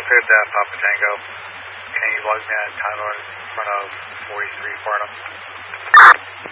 cleared that Papa Tango. Can you log me on timeline in front of 43 Farnham?